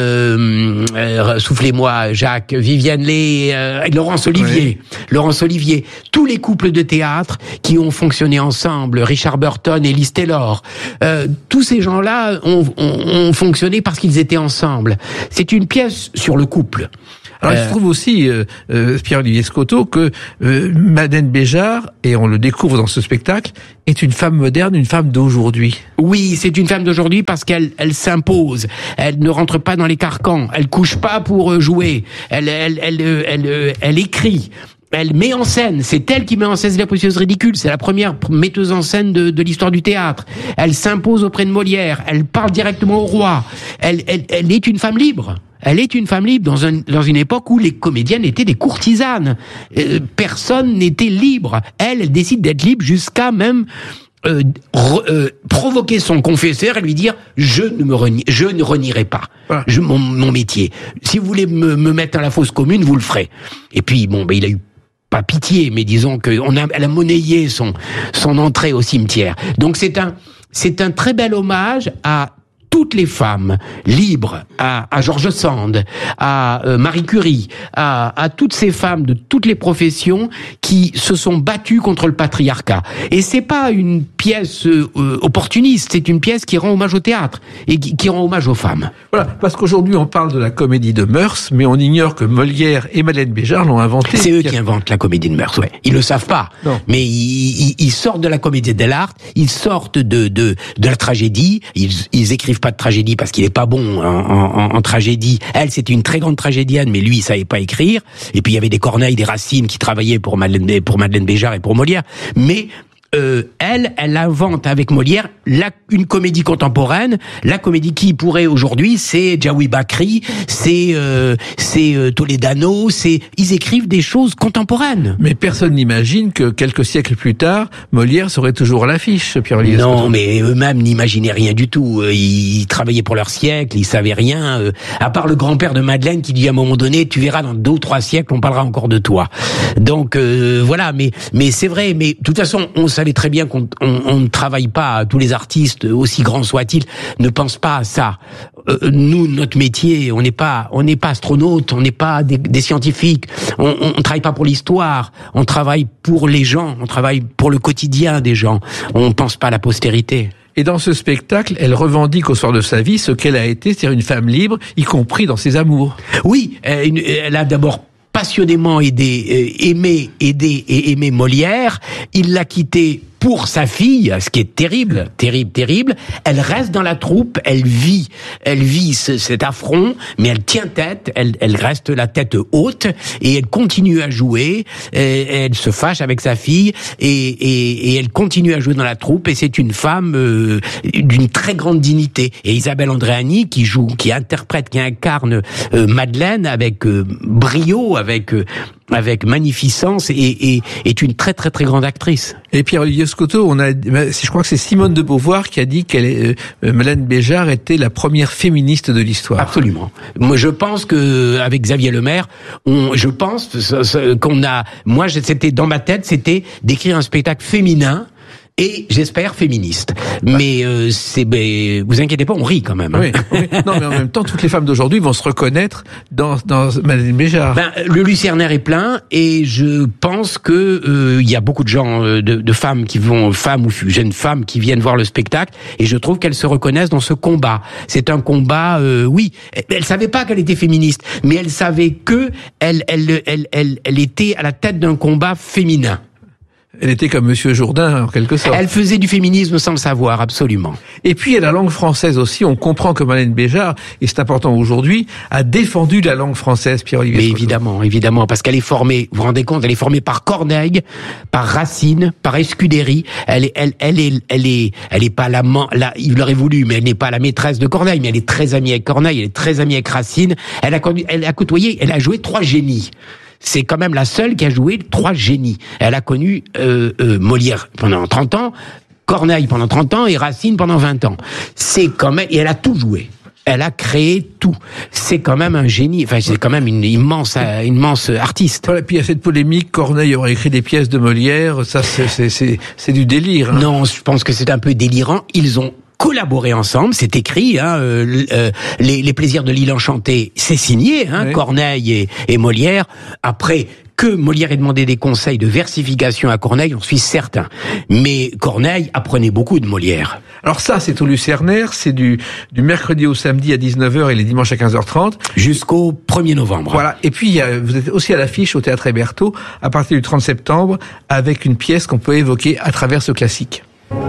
euh, euh, soufflez-moi Jacques, Viviane Leigh, euh, Laurence Olivier, oui. Laurence Olivier, tous les couples de théâtre qui ont fonctionné ensemble, Richard Burton et Liz Taylor, euh, tous ces gens-là ont, ont, ont fonctionné parce qu'ils étaient ensemble. C'est une pièce sur le couple. Alors, il se trouve aussi, euh, euh, Pierre-Olivier Scotto, que euh, Madeleine Béjart, et on le découvre dans ce spectacle, est une femme moderne, une femme d'aujourd'hui. Oui, c'est une femme d'aujourd'hui parce qu'elle elle s'impose. Elle ne rentre pas dans les carcans. Elle couche pas pour jouer. Elle elle elle elle, elle, elle, elle écrit. Elle met en scène, c'est elle qui met en scène La Pousseuse ridicule, c'est la première metteuse en scène de, de l'histoire du théâtre. Elle s'impose auprès de Molière, elle parle directement au roi. Elle, elle, elle est une femme libre. Elle est une femme libre dans, un, dans une époque où les comédiennes étaient des courtisanes. Euh, personne n'était libre. Elle, elle décide d'être libre jusqu'à même euh, re, euh, provoquer son confesseur et lui dire « je ne me renie, je ne renierai pas voilà. je, mon, mon métier. Si vous voulez me, me mettre à la fosse commune, vous le ferez. » Et puis, bon, ben, il a eu pas pitié, mais disons que on a, elle a monnayé son son entrée au cimetière. Donc c'est un c'est un très bel hommage à toutes les femmes libres, à, à George Sand, à euh, Marie Curie, à, à toutes ces femmes de toutes les professions qui se sont battues contre le patriarcat. Et c'est pas une pièce euh, opportuniste, c'est une pièce qui rend hommage au théâtre et qui, qui rend hommage aux femmes. Voilà, parce qu'aujourd'hui on parle de la comédie de mœurs, mais on ignore que Molière et Madeleine Béjart l'ont inventée. C'est eux qui inventent la comédie de mœurs, ouais. Ils le savent pas, non. Mais ils, ils, ils sortent de la comédie de l'art, ils sortent de de de la tragédie, ils, ils écrivent pas de tragédie parce qu'il est pas bon en, en, en tragédie. Elle, c'était une très grande tragédienne, mais lui, il savait pas écrire. Et puis il y avait des Corneille, des Racine qui travaillaient pour Madeleine, pour Madeleine Béjart et pour Molière. Mais Euh, elle, elle invente avec Molière la, une comédie contemporaine. La comédie qui pourrait aujourd'hui, c'est Djaoui Bakri, c'est euh, c'est euh, Toledano, c'est ils écrivent des choses contemporaines. Mais personne n'imagine que quelques siècles plus tard, Molière serait toujours à l'affiche, Pierre-Olivier. Non, mais eux-mêmes n'imaginaient rien du tout. Ils travaillaient pour leur siècle, ils savaient rien. À part le grand-père de Madeleine qui dit à un moment donné, tu verras dans deux ou trois siècles, on parlera encore de toi. Donc euh, voilà, mais mais c'est vrai. Mais de toute façon, on savait très bien qu'on on, on ne travaille pas, tous les artistes, aussi grands soient-ils, ne pensent pas à ça. Euh, nous, notre métier, on n'est pas, on n'est pas astronaute, on n'est pas des, des scientifiques, on, on, on travaille pas pour l'histoire, on travaille pour les gens, on travaille pour le quotidien des gens, on pense pas à la postérité. Et dans ce spectacle, elle revendique au soir de sa vie ce qu'elle a été, c'est-à-dire une femme libre, y compris dans ses amours. Oui, elle, elle a d'abord passionnément aidé, euh, aimé, aidé et aimé Molière. Il l'a quitté pour sa fille, ce qui est terrible, terrible, terrible. Elle reste dans la troupe, elle vit, elle vit ce, cet affront, mais elle tient tête, elle, elle reste la tête haute et elle continue à jouer. Et elle se fâche avec sa fille et, et, et elle continue à jouer dans la troupe. Et c'est une femme euh, d'une très grande dignité. Et Isabelle Andréani qui joue, qui interprète, qui incarne euh, Madeleine avec euh, brio, avec euh, avec magnificence et, et est une très très très grande actrice. Et Pierre-Olivier Scotto, on a, je crois que c'est Simone de Beauvoir qui a dit qu'elle, euh, Madeleine Béjart était la première féministe de l'histoire. Absolument. Moi, je pense que avec Xavier Lemaire, on, je pense qu'on a, moi, c'était dans ma tête, c'était d'écrire un spectacle féminin et j'espère féministe. Mais euh, c'est, ben, vous inquiétez pas, on rit quand même. Hein. Oui, oui. Non, mais en même temps, toutes les femmes d'aujourd'hui vont se reconnaître dans, dans Madeleine Béjart. Ben, le Lucernaire est plein, et je pense que euh, il y a beaucoup de gens, euh, de, de femmes qui vont, femmes ou jeunes femmes qui viennent voir le spectacle, et je trouve qu'elles se reconnaissent dans ce combat. C'est un combat, euh, oui. Elle savait pas qu'elle était féministe, mais elle savait que elle, elle, elle, elle, elle était à la tête d'un combat féminin. Elle était comme Monsieur Jourdain, en quelque sorte. Elle faisait du féminisme sans le savoir, absolument. Et puis, il y a la langue française aussi. On comprend que Madeleine Béjart, et c'est important aujourd'hui, a défendu la langue française, Pierre-Olivier Mais Scotto. évidemment, évidemment, parce qu'elle est formée, vous vous rendez compte, elle est formée par Corneille, par Racine, par Escudéry. Elle est, elle, elle est, elle est, elle est pas la, la, il l'aurait voulu, mais elle n'est pas la maîtresse de Corneille, mais elle est très amie avec Corneille, elle est très amie avec Racine. Elle a, elle a côtoyé, elle a joué trois génies. C'est quand même la seule qui a joué trois génies. Elle a connu euh, euh, Molière pendant trente ans, Corneille pendant trente ans et Racine pendant vingt ans. C'est quand même, et elle a tout joué. Elle a créé tout. C'est quand même un génie. Enfin, c'est quand même une immense, une immense artiste. Voilà, puis il y a cette polémique. Corneille aurait écrit des pièces de Molière. Ça, c'est, c'est, c'est, c'est du délire. Hein. Non, je pense que c'est un peu délirant. Ils ont collaboré ensemble, c'est écrit, hein, euh, euh, les, les plaisirs de l'île enchantée, c'est signé, hein, oui. Corneille et, et Molière. Après, que Molière ait demandé des conseils de versification à Corneille, on suis certain. Mais Corneille apprenait beaucoup de Molière. Alors ça, c'est au Lucernaire, c'est du, du mercredi au samedi à dix-neuf heures et les dimanches à quinze heures trente. Jusqu'au premier novembre. Voilà. Et puis, il y a, vous êtes aussi à l'affiche au Théâtre Hébertot, à partir du trente septembre, avec une pièce qu'on peut évoquer à travers ce classique.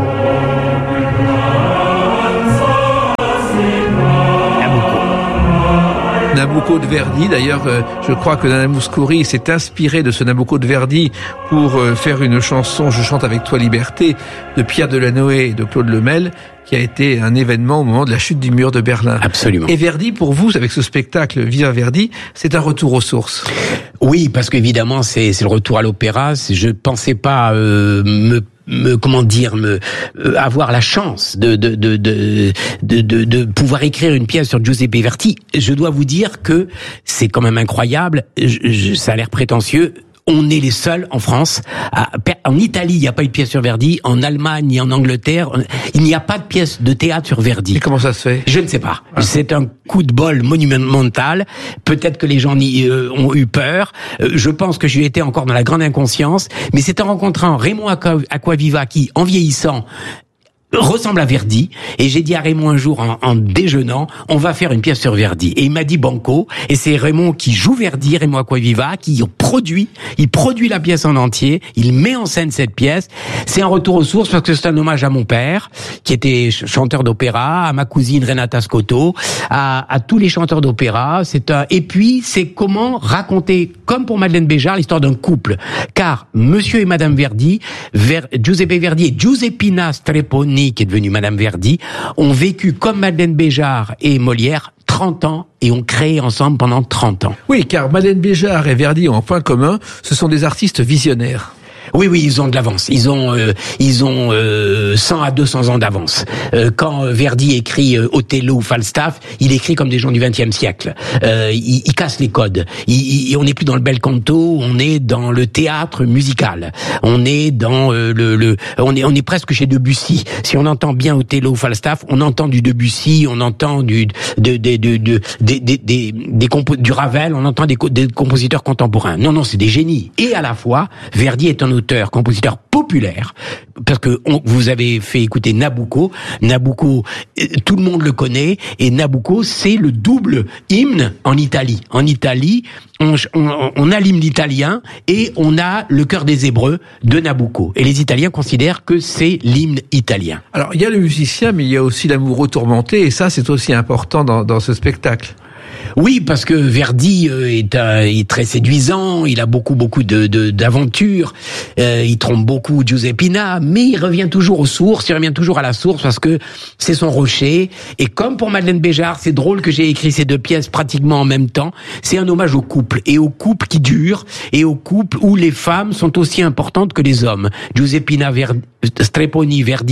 Nabucco de Verdi. D'ailleurs, euh, je crois que Nana Mouskouri s'est inspiré de ce Nabucco de Verdi pour euh, faire une chanson « Je chante avec toi liberté » de Pierre Delanoë et de Claude Lemel, qui a été un événement au moment de la chute du mur de Berlin. Absolument. Et Verdi, pour vous, avec ce spectacle Viva Verdi, c'est un retour aux sources. Oui, parce qu'évidemment, c'est, c'est le retour à l'opéra. Je pensais pas euh, me me comment dire me euh, avoir la chance de de, de de de de de pouvoir écrire une pièce sur Giuseppe Verdi. Je dois vous dire que c'est quand même incroyable. Je, je, ça a l'air prétentieux. On est les seuls en France. À, en Italie, il n'y a pas eu de pièce sur Verdi. En Allemagne et en Angleterre, il n'y a pas de pièce de théâtre sur Verdi. Et comment ça se fait ? Je ne sais pas. Ah. C'est un coup de bol monumental. Peut-être que les gens y, euh, ont eu peur. Euh, je pense que j'y étais encore dans la grande inconscience. Mais c'est en rencontrant Raymond Acquaviva qui, en vieillissant, ressemble à Verdi, et j'ai dit à Raymond un jour en, en déjeunant, on va faire une pièce sur Verdi, et il m'a dit banco, et c'est Raymond qui joue Verdi, Raymond Acquaviva, qui produit, il produit la pièce en entier, il met en scène cette pièce. C'est un retour aux sources parce que c'est un hommage à mon père, qui était chanteur d'opéra, à ma cousine Renata Scotto, à, à tous les chanteurs d'opéra. C'est un, et puis c'est comment raconter, comme pour Madeleine Béjart, l'histoire d'un couple, car Monsieur et Madame Verdi, Ver, Giuseppe Verdi et Giuseppina Strepponi, qui est devenue Madame Verdi, ont vécu comme Madeleine Béjart et Molière trente ans et ont créé ensemble pendant trente ans. Oui, car Madeleine Béjart et Verdi ont un point commun, ce sont des artistes visionnaires. Oui, oui, ils ont de l'avance. Ils ont, euh, ils ont euh, cent à deux cents ans d'avance. Euh, quand Verdi écrit euh, Othello ou Falstaff, il écrit comme des gens du vingtième siècle. Euh, il, il casse les codes. Il, il, on n'est plus dans le bel canto, on est dans le théâtre musical. On est dans euh, le, le, on est, on est presque chez Debussy. Si on entend bien Othello ou Falstaff, on entend du Debussy, on entend du, de, de, de, de, des, des, des, des compo- du Ravel, on entend des, des compositeurs contemporains. Non, non, c'est des génies. Et à la fois, Verdi est un auteur, compositeur populaire, parce que on, vous avez fait écouter Nabucco. Nabucco, tout le monde le connaît, et Nabucco, c'est le double hymne en Italie. En Italie, on, on, on a l'hymne italien et on a le chœur des Hébreux de Nabucco. Et les Italiens considèrent que c'est l'hymne italien. Alors, il y a le musicien, mais il y a aussi l'amoureux tourmenté, et ça, c'est aussi important dans, dans ce spectacle. Oui, parce que Verdi euh, est, un, est très séduisant, il a beaucoup beaucoup de, de d'aventures, euh, il trompe beaucoup Giuseppina, mais il revient toujours aux sources, il revient toujours à la source parce que c'est son rocher. Et comme pour Madeleine Béjart, c'est drôle que j'ai écrit ces deux pièces pratiquement en même temps. C'est un hommage au couple, et au couple qui dure, et au couple où les femmes sont aussi importantes que les hommes. Giuseppina Verdi, Strepponi Verdi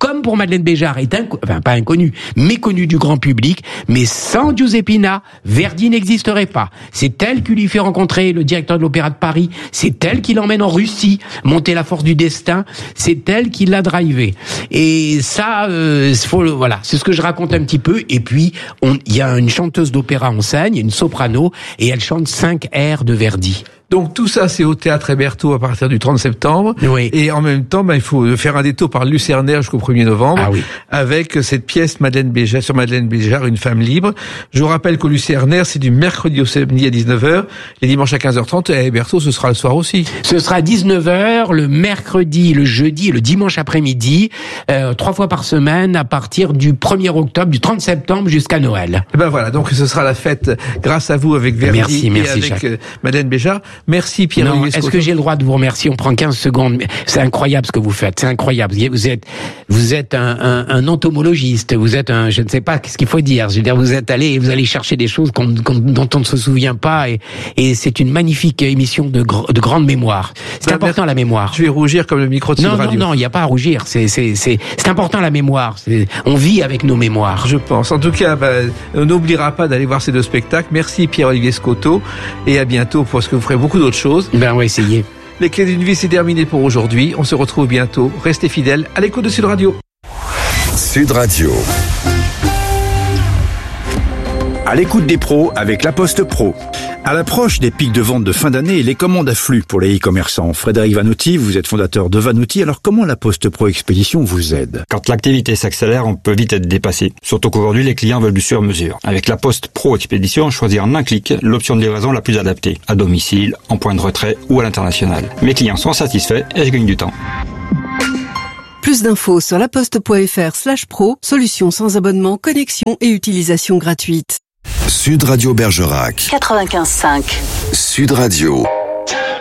comme pour Madeleine Béjart, est inco- enfin pas inconnue, méconnue du grand public, mais sans Giuseppina, Verdi n'existerait pas. C'est elle qui lui fait rencontrer le directeur de l'Opéra de Paris, c'est elle qui l'emmène en Russie, monter la force du destin, c'est elle qui l'a drivé. Et ça, euh, faut, voilà, c'est ce que je raconte un petit peu. Et puis, il y a une chanteuse d'opéra en scène, une soprano, et elle chante cinq airs de Verdi. Donc tout ça, c'est au Théâtre Hébertot à partir du trente septembre. Oui. Et en même temps, ben, il faut faire un détour par Lucernaire jusqu'au premier novembre. Ah oui. Avec cette pièce Madeleine Béjart, sur Madeleine Béjart, une femme libre. Je vous rappelle qu'au Lucernaire, c'est du mercredi au samedi à dix-neuf heures, les dimanches à quinze heures trente, et à Hébertot, ce sera le soir aussi. Ce sera à dix-neuf heures, le mercredi, le jeudi et le dimanche après-midi, euh, trois fois par semaine, à partir du premier octobre, du trente septembre jusqu'à Noël. Et ben voilà, donc ce sera la fête grâce à vous avec Verdi Merci, merci, et avec Jacques. euh, Madeleine Béjart. Merci Pierre. Non, est-ce que j'ai le droit de vous remercier? On prend quinze secondes. C'est incroyable ce que vous faites. C'est incroyable. Vous êtes, vous êtes un, un, un entomologiste. Vous êtes un, je ne sais pas ce qu'il faut dire. Je veux dire, vous êtes allé, vous allez chercher des choses qu'on, qu'on, dont on ne se souvient pas, et, et c'est une magnifique émission de, gr- de grande mémoire. C'est Ben, important la mémoire. Je vais rougir comme le micro de Sud Non, non, Radio. non, il n'y a pas à rougir. C'est, c'est, c'est, c'est important la mémoire. C'est, on vit avec nos mémoires. Je pense. En tout cas, ben, on n'oubliera pas d'aller voir ces deux spectacles. Merci Pierre-Olivier Scotto, et à bientôt parce que vous ferez beaucoup d'autres choses. Ben, on va essayer. Les clés d'une vie, c'est terminé pour aujourd'hui. On se retrouve bientôt. Restez fidèles à l'écoute de Sud Radio. Sud Radio. À l'écoute des pros avec La Poste Pro. À l'approche des pics de vente de fin d'année, les commandes affluent pour les e-commerçants. Frédéric Vanotti, vous êtes fondateur de Vanotti. Alors comment La Poste Pro Expédition vous aide? Quand l'activité s'accélère, on peut vite être dépassé. Surtout qu'aujourd'hui, les clients veulent du sur-mesure. Avec La Poste Pro Expédition, on choisit en un clic l'option de livraison la plus adaptée, à domicile, en point de retrait ou à l'international. Mes clients sont satisfaits et je gagne du temps. Plus d'infos sur laposte.fr slash pro, solution sans abonnement, connexion et utilisation gratuite. Sud Radio Bergerac. quatre-vingt-quinze virgule cinq. Sud Radio.